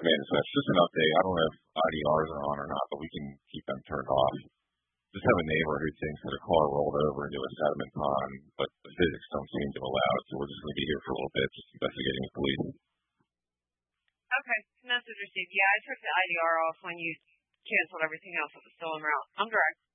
Amanda, so that's just an update. I don't know if IDRs are on or not, but we can keep them turned off. Just have a neighbor who thinks that a car rolled over into a sediment pond, but the physics don't seem to allow it, so we're just going to be here for a little bit, just investigating the police. Okay, message received. Yeah, I took the IDR off when you canceled everything else that was still en route. I'm direct.